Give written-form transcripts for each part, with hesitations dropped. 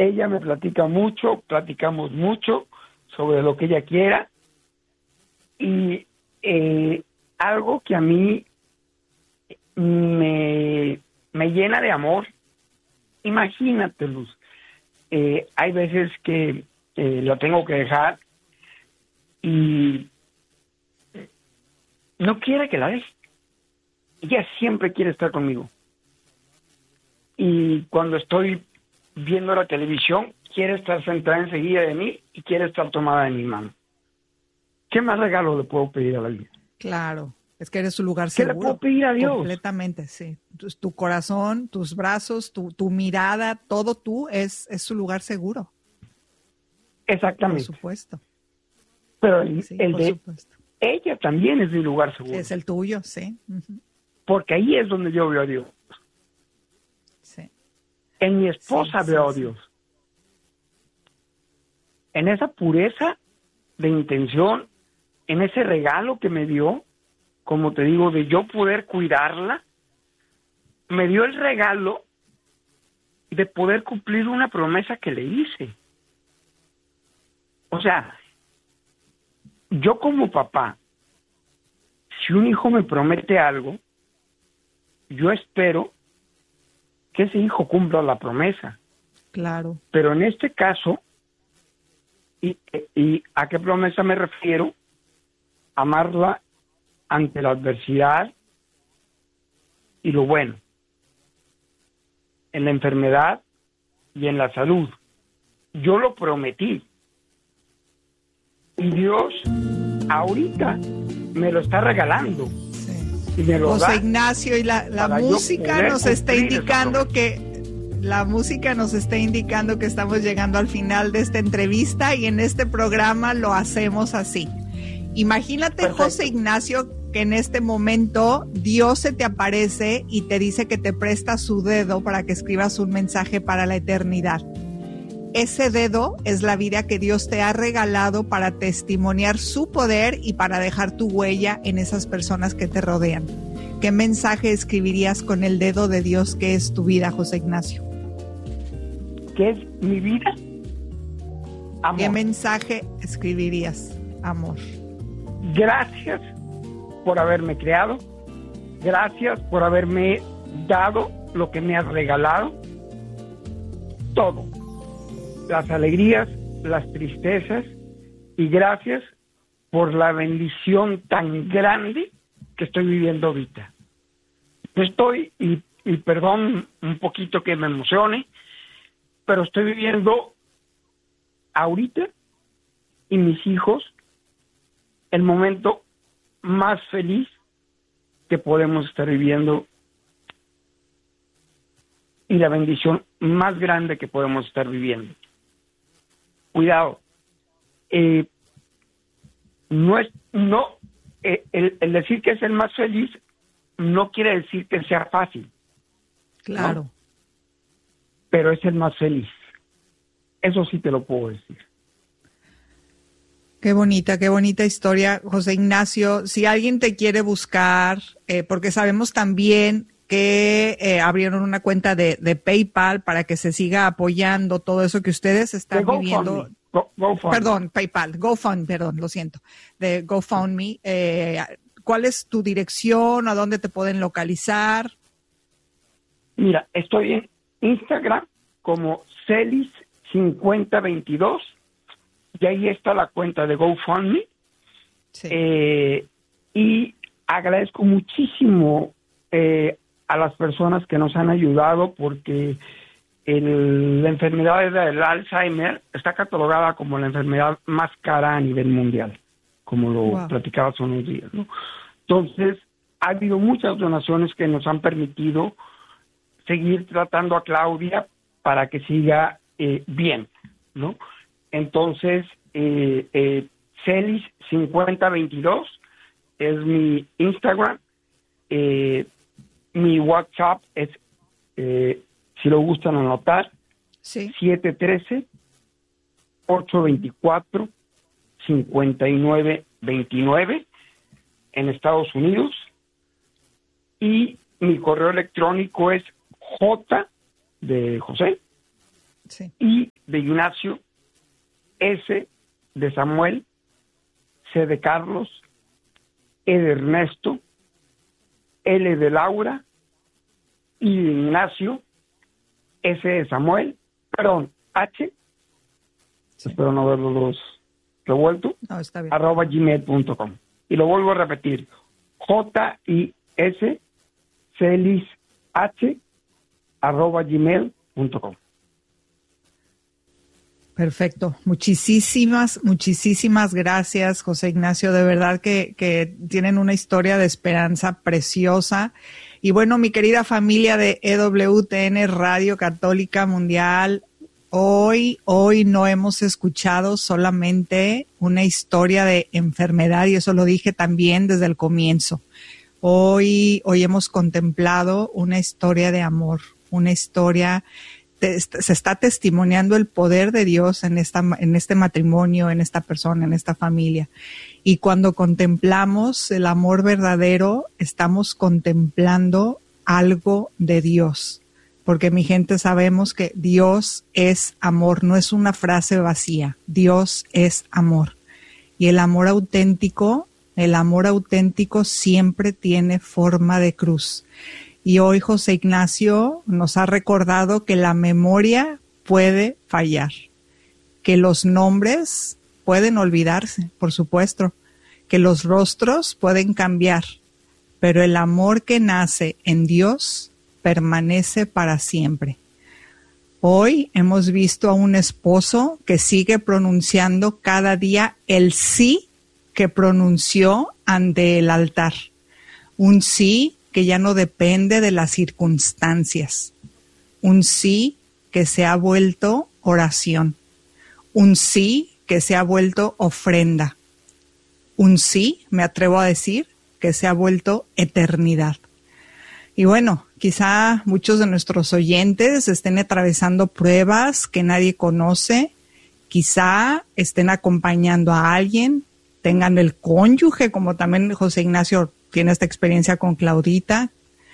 ella me platica mucho, platicamos mucho sobre lo que ella quiera, y algo que a mí me llena de amor. Imagínate, Luz, hay veces que lo tengo que dejar y no quiere que la deje. Ella siempre quiere estar conmigo. Y cuando estoy viendo la televisión, quiere estar sentada enseguida de mí y quiere estar tomada de mi mano. ¿Qué más regalo le puedo pedir a la vida? Claro, es que eres su lugar ¿Qué seguro. le puedo pedir a Dios? Completamente, sí. Tu corazón, tus brazos, tu mirada, todo tú es su lugar seguro. Exactamente. Por supuesto. Pero Sí, el por de supuesto. ella también es mi lugar seguro. Es el tuyo, sí. Uh-huh. Porque ahí es donde yo veo a Dios. Sí. En mi esposa veo a Dios. En esa pureza de intención, en ese regalo que me dio, como te digo, de yo poder cuidarla, me dio el regalo de poder cumplir una promesa que le hice. O sea, yo como papá, si un hijo me promete algo, yo espero que ese hijo cumpla la promesa. Claro. Pero en este caso, ¿y a qué promesa me refiero? Amarla ante la adversidad y lo bueno, en la enfermedad y en la salud. Yo lo prometí. Y Dios ahorita me lo está regalando. Sí. Y me lo José da Ignacio, y la música nos está indicando que estamos llegando al final de esta entrevista, y en este programa lo hacemos así. Imagínate, perfecto, José Ignacio, que en este momento Dios se te aparece y te dice que te presta su dedo para que escribas un mensaje para la eternidad. Ese dedo es la vida que Dios te ha regalado para testimoniar su poder y para dejar tu huella en esas personas que te rodean. ¿Qué mensaje escribirías con el dedo de Dios que es tu vida, José Ignacio? ¿Qué es mi vida? Amor. ¿Qué mensaje escribirías? Amor. Gracias por haberme creado. Gracias por haberme dado lo que me has regalado. Todo. Las alegrías, las tristezas, y gracias por la bendición tan grande que estoy viviendo ahorita. Estoy, y perdón un poquito que me emocione, pero estoy viviendo ahorita y mis hijos el momento más feliz que podemos estar viviendo y la bendición más grande que podemos estar viviendo. Cuidado, el decir que es el más feliz no quiere decir que sea fácil. Claro. ¿No? Pero es el más feliz. Eso sí te lo puedo decir. Qué bonita historia, José Ignacio. Si alguien te quiere buscar, porque sabemos también que abrieron una cuenta de PayPal para que se siga apoyando todo eso que ustedes están viviendo. GoFundMe, lo siento, de GoFundMe. ¿Cuál es tu dirección? ¿A dónde te pueden localizar? Mira, estoy en Instagram como Celis5022 y ahí está la cuenta de GoFundMe. Sí. Y agradezco muchísimo a las personas que nos han ayudado, porque la enfermedad del Alzheimer está catalogada como la enfermedad más cara a nivel mundial, como lo platicaba hace unos días, ¿no? Entonces, ha habido muchas donaciones que nos han permitido seguir tratando a Claudia para que siga bien, ¿no? Entonces, Celis5022 es mi Instagram. Mi WhatsApp es, si lo gustan anotar, sí. 713-824-5929 en Estados Unidos. Y mi correo electrónico es J de José, Sí. I de Ignacio, S de Samuel, C de Carlos, E de Ernesto, L de Laura, I de Ignacio, S de Samuel, H, sí. Espero no verlo los revuelto, no, está bien. @gmail.com. Y lo vuelvo a repetir, JIS Celis H @gmail.com. Perfecto. Muchísimas gracias, José Ignacio. De verdad que tienen una historia de esperanza preciosa. Y bueno, mi querida familia de EWTN Radio Católica Mundial, hoy no hemos escuchado solamente una historia de enfermedad, y eso lo dije también desde el comienzo. Hoy hemos contemplado una historia de amor, una historia, se está testimoniando el poder de Dios en este matrimonio, en esta persona, en esta familia. Y cuando contemplamos el amor verdadero, estamos contemplando algo de Dios. Porque, mi gente, sabemos que Dios es amor, no es una frase vacía. Dios es amor. Y el amor auténtico siempre tiene forma de cruz. Y hoy José Ignacio nos ha recordado que la memoria puede fallar, que los nombres pueden olvidarse, por supuesto, que los rostros pueden cambiar, pero el amor que nace en Dios permanece para siempre. Hoy hemos visto a un esposo que sigue pronunciando cada día el sí que pronunció ante el altar. Un sí que ya no depende de las circunstancias. Un sí que se ha vuelto oración. Un sí que se ha vuelto ofrenda. Un sí, me atrevo a decir, que se ha vuelto eternidad. Y bueno, quizá muchos de nuestros oyentes estén atravesando pruebas que nadie conoce, quizá estén acompañando a alguien, tengan el cónyuge, como también José Ignacio tiene esta experiencia con Claudita,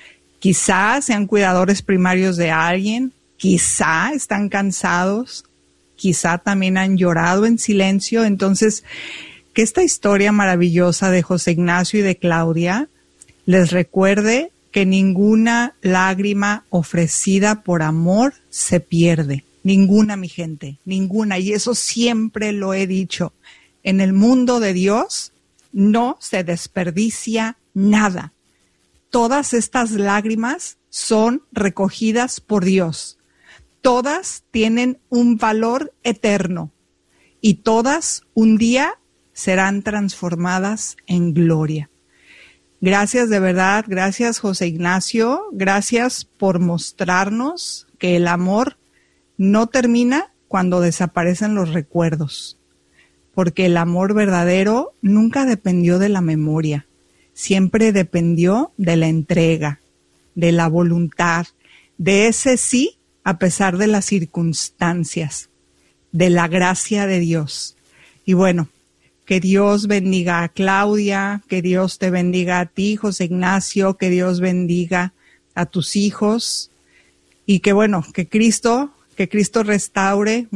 quizá sean cuidadores primarios de alguien, quizá están cansados, quizá también han llorado en silencio. Entonces, que esta historia maravillosa de José Ignacio y de Claudia les recuerde que ninguna lágrima ofrecida por amor se pierde. Ninguna, mi gente, ninguna. Y eso siempre lo he dicho. En el mundo de Dios no se desperdicia nada. Todas estas lágrimas son recogidas por Dios. Todas tienen un valor eterno y todas un día serán transformadas en gloria. Gracias de verdad, gracias José Ignacio, gracias por mostrarnos que el amor no termina cuando desaparecen los recuerdos, porque el amor verdadero nunca dependió de la memoria, siempre dependió de la entrega, de la voluntad, de ese sí a pesar de las circunstancias, de la gracia de Dios. Y bueno, que Dios bendiga a Claudia, que Dios te bendiga a ti, José Ignacio, que Dios bendiga a tus hijos y que bueno, que Cristo restaure